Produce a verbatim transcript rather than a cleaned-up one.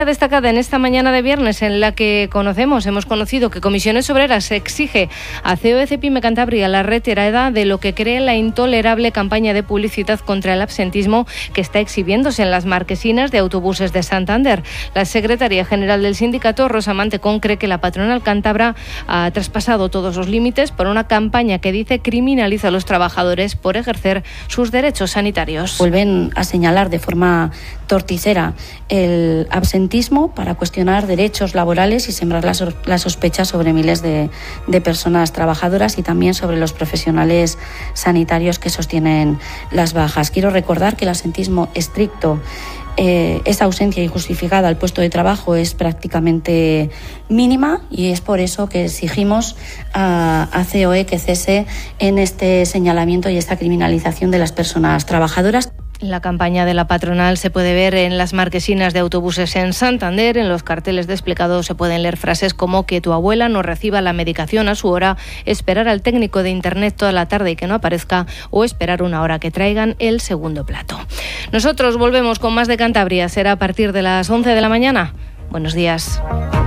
Destacada en esta mañana de viernes en la que conocemos, hemos conocido que Comisiones Obreras exige a C O E Cepime Cantabria la retirada de lo que cree la intolerable campaña de publicidad contra el absentismo que está exhibiéndose en las marquesinas de autobuses de Santander. La secretaria general del sindicato, Rosa Mantecón, cree que la patronal cántabra ha traspasado todos los límites por una campaña que dice criminaliza a los trabajadores por ejercer sus derechos sanitarios. Vuelven a señalar de forma torticera el absentismo para cuestionar derechos laborales y sembrar la, so- la sospecha sobre miles de, de personas trabajadoras y también sobre los profesionales sanitarios que sostienen las bajas. Quiero recordar que el absentismo estricto, eh, esa ausencia injustificada al puesto de trabajo es prácticamente mínima y es por eso que exigimos a, a C O E que cese en este señalamiento y esta criminalización de las personas trabajadoras. La campaña de la patronal se puede ver en las marquesinas de autobuses en Santander. En los carteles desplegados se pueden leer frases como que tu abuela no reciba la medicación a su hora, esperar al técnico de internet toda la tarde y que no aparezca, o esperar una hora que traigan el segundo plato. Nosotros volvemos con más de Cantabria. Será a partir de las once de la mañana. Buenos días.